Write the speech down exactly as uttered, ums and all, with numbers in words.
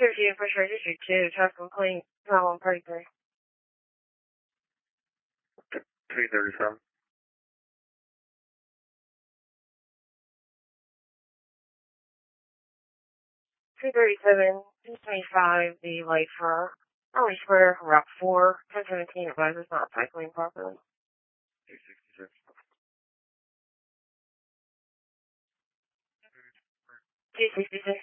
thirty-eight for sure, District two, traffic complaint, not one party three. three thirty-seven. three thirty-seven, two twenty-five, the light for Army Square, Route four, ten seventeen, advises not cycling properly. two sixty-six. two sixty-six.